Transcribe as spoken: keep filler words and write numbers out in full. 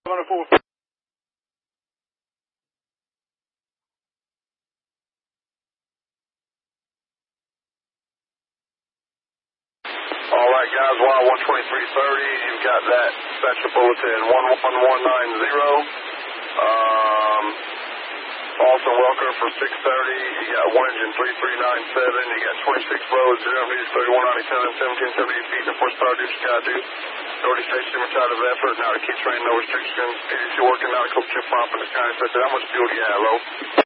Four. All right, guys, Y one twenty-three thirty, you've got that special bulletin one one one nine zero. Um, False and Welker for six thirty, you got one engine three three nine seven, you got twenty-six roads, zero meters, thirty-one ninety-seven, seventeen seventy-eight feet, and horsepower, do what you got to do. Authority station, we're tired of effort, now to keep train, no restrictions, P D C working, now to coach your pump, and the county says, how much fuel do you have, low?